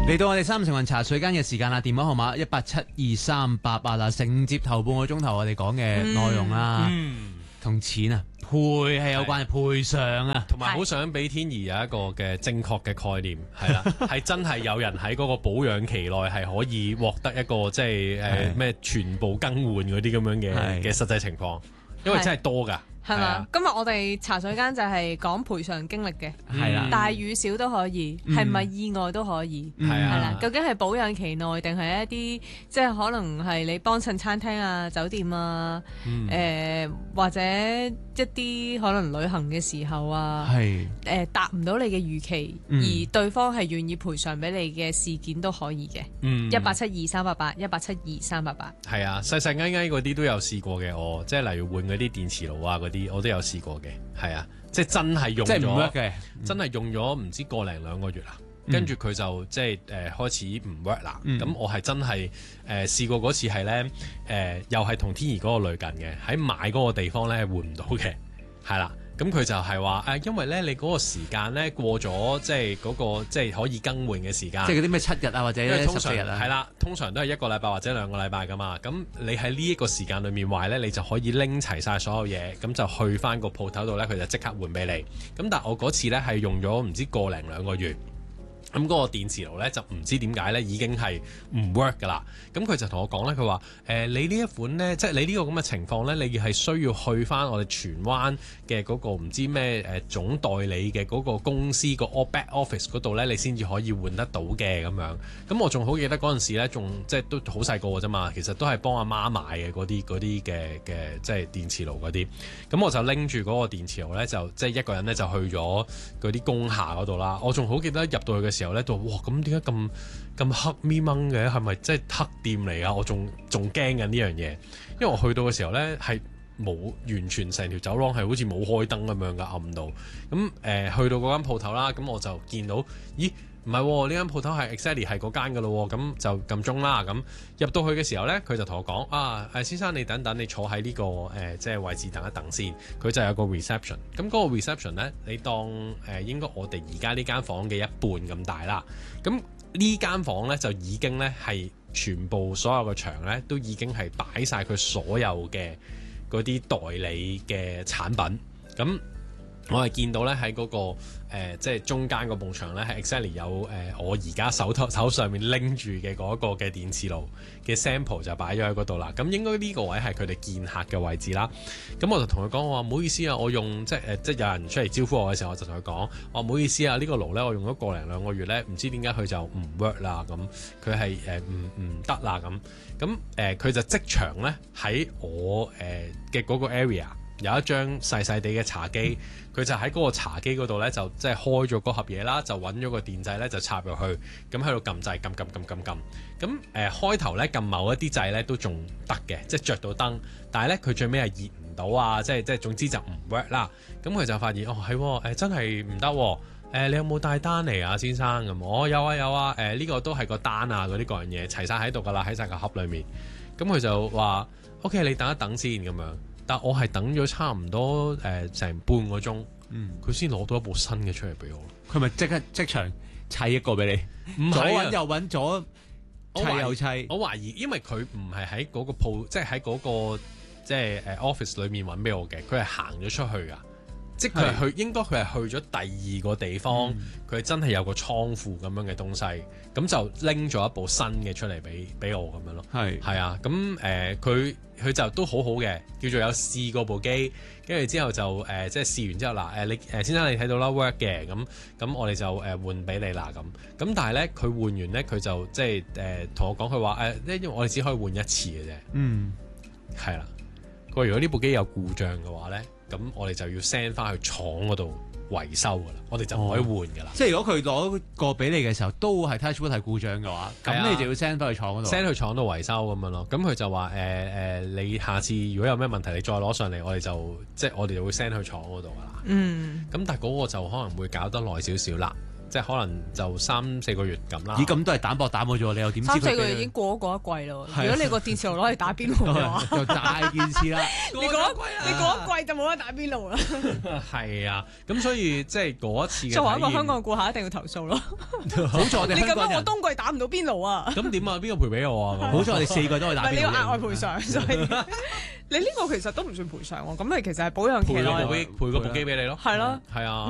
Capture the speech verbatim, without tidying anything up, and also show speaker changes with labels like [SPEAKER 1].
[SPEAKER 1] 嚟到我哋三成運茶水間嘅時間啦，電話號碼一八七二三八八啦，承接頭半個鐘頭我哋講嘅內容啦，同、嗯、錢啊賠係有關，賠償啊，
[SPEAKER 2] 同埋好想俾天怡有一個嘅正確嘅概念，係啦，係真係有人喺嗰個保養期內係可以獲得一個即係誒咩全部更換嗰啲咁樣嘅嘅實際情況，因為真係多㗎。
[SPEAKER 3] 係嘛？今日我哋茶水間就係講賠償經歷嘅，
[SPEAKER 1] 係啦，
[SPEAKER 3] 大與小都可以，係咪意外都可以，係啦。究竟係保養期內定係一啲即係可能係你幫襯餐廳啊、酒店啊，誒或者一啲可能旅行嘅時候啊，係誒達唔到你嘅預期，而對方係願意賠償俾你嘅事件都可以嘅。一八七二三八八，一八七二三八八。係
[SPEAKER 2] 啊，細細翳翳嗰啲都有試過嘅，我即係例如換嗰啲電磁爐啊嗰啲。我都有試過嘅，係啊，即係真係用咗，即係唔 work 嘅，真係用咗唔知個零兩個月啦，嗯、跟住佢就即係誒、呃、開始唔 work 啦。咁、嗯、我係真係誒、呃、試過嗰次係咧，誒、呃、又係同天怡嗰個類近嘅，喺買嗰個地方咧換唔到嘅，係啦。咁佢就係話誒，因為咧你嗰個時間咧過咗，即係嗰個即係可以更換嘅時間，
[SPEAKER 1] 即係嗰啲咩七日啊或者十四日啊，
[SPEAKER 2] 係啦，通常都係一個禮拜或者兩個禮拜噶嘛。咁你喺呢一個時間裏面壞咧，你就可以拎齊晒所有嘢，咁就去翻個鋪頭度咧，佢就即刻換俾你。咁但係我嗰次咧係用咗唔知個零兩個月。咁嗰個電磁爐咧就唔知點解咧已經係唔 work 噶啦，咁佢就同我講咧，佢話誒你呢一款咧，即係你呢個咁嘅情況咧，你係需要去翻我哋荃灣嘅嗰個唔知咩誒總代理嘅嗰個公司個 back office 嗰度咧，你先至可以換得到嘅咁樣。咁我仲好記得嗰陣時咧，仲即係都好細個嘅啫嘛，其實都係幫阿媽買嘅嗰啲嗰啲嘅嘅即係電磁爐嗰啲。咁我就拎住嗰個電磁爐咧，就即係一個人咧就去咗嗰啲工廈嗰度啦。我仲好記得入到去嘅時候咧，就哇咁點解咁咁黑咪掹嘅？係咪即係黑店嚟啊？我仲仲驚緊呢樣嘢，因為我去到嘅時候咧係冇完全成條走廊係好似冇開燈咁樣嘅暗到。咁誒、呃、去到嗰間鋪頭啦，咁我就見到，咦唔係呢間鋪頭係 exactly 係嗰間嘅咯，咁就撳鐘啦。咁入到去嘅時候咧，佢就同我講啊，誒先生你等等，你坐喺呢、這個誒、呃、即係位置等一等先。佢就有個 reception，咁嗰個 reception 咧，你當誒、呃、應該我哋而家呢間房嘅一半咁大啦。咁呢間房咧就已經咧係全部所有嘅牆咧都已經係擺晒佢所有嘅嗰啲代理嘅產品。咁我係見到咧喺嗰個、呃、即係中間個埲牆咧係 exactly 有誒、呃、我而家手頭手上面拎住嘅嗰個嘅電磁爐嘅 sample 就擺咗喺嗰度啦。咁應該呢個位係佢哋見客嘅位置啦。咁我就同佢講，我話唔好意思啊，我用即係誒即係有人出嚟招呼我嘅時候，我就同佢講，我話唔好意思啊，呢、呢個爐咧我用咗個零兩個月咧，唔知點解佢就唔 work 啦。咁佢係誒唔唔得啦咁。咁誒佢就即場咧喺我誒嘅嗰個 area。有一張細細地嘅茶機，佢就喺嗰個茶機嗰度咧，就即係開咗嗰盒嘢啦，就揾咗個電掣咧，就插入去，咁喺度撳掣，撳撳撳撳撳。咁誒、呃、開頭咧撳某一啲掣咧都仲得嘅，即係着到燈，但係咧佢最尾係熱唔到啊，即係即係總之就唔 work 啦。咁佢就發現哦係誒、呃、真係唔得喎。誒你有冇帶單嚟啊，先生咁？我、哦、有啊有啊，誒、呃、呢、這個都係個單啊，嗰啲各樣嘢齊晒喺度㗎啦，喺晒個盒裡面。咁佢就話 OK， 你等一等先咁樣。但我係等咗差唔多誒成、呃、半個鐘，佢先攞到一部新嘅出嚟俾我。佢咪即刻即場砌一個俾你？唔係、啊、左揾右揾左砌又砌。我懷疑，因為佢唔係喺嗰個鋪，即係喺嗰個即係誒 office 裏面揾俾我嘅，佢係行咗出去㗎。即係佢係去，應該佢係去咗第二個地方，佢、嗯、真係有個倉庫咁樣嘅東西，咁就拎咗一部新嘅出嚟俾俾我咁樣咯。係係啊，咁誒佢佢就都好好嘅，叫做有試過部機，跟住之後就誒、呃、即係試完之後嗱誒你誒先生你睇到啦 work 嘅，咁咁我哋就誒換俾你啦咁。咁但係咧佢換完咧佢就即係誒同我講佢話誒，因為我哋只可以換一次嘅啫。嗯，係啦。佢話如果呢部機有故障嘅話咧。咁我哋就要 send 翻去廠嗰度維修噶啦，我哋就唔可以換噶啦。即係如果佢攞個俾你嘅時候都係 touch wood 係故障嘅話，咁、啊、你就要 send 翻去廠嗰度 send 去廠度維修咁樣咯。咁佢就話誒誒，你下次如果有咩問題，你再攞上嚟，我哋就即係我哋就會 send 去廠嗰度噶啦。嗯。咁但係嗰個就可能會搞得耐少少啦。 即係可能就三四個月咁啦。
[SPEAKER 1] 咦，咁都係膽薄膽嘅啫喎，你又點知佢？
[SPEAKER 3] 三四個月已經過咗嗰一季咯。如果你個電磁爐攞嚟打邊爐嘅話，
[SPEAKER 1] 就大件事啦。
[SPEAKER 3] 你嗰你嗰一季就冇得打邊爐啦。
[SPEAKER 2] 係啊，咁所以即係嗰一次嘅體驗。
[SPEAKER 3] 作為一個香港顧客，一定要投訴咯。
[SPEAKER 1] 好在我哋
[SPEAKER 3] 你咁樣，
[SPEAKER 1] 香港人
[SPEAKER 3] 我冬季打唔到邊爐啊！
[SPEAKER 2] 咁點啊？邊個賠俾我啊？
[SPEAKER 1] 好在我哋四季都可以打邊爐。
[SPEAKER 3] 你要額外賠償，所以你呢個其實都唔算賠償喎。咁你其實係保養期內
[SPEAKER 2] 賠個部機俾你咯。
[SPEAKER 3] 係咯，
[SPEAKER 2] 係啊。